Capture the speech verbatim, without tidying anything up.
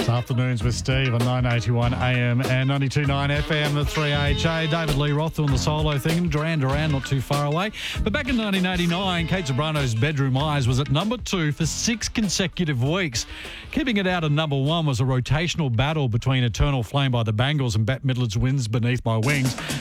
Afternoons with Steve on nine eighty-one A M and ninety-two point nine F M, the three H A. David Lee Roth on the solo thing. Duran Duran not too far away. But back in nineteen eighty-nine, Kate Sobrano's Bedroom Eyes was at number two for six consecutive weeks. Keeping it out at number one was a rotational battle between Eternal Flame by the Bangles and Bette Midler's Winds Beneath My Wings.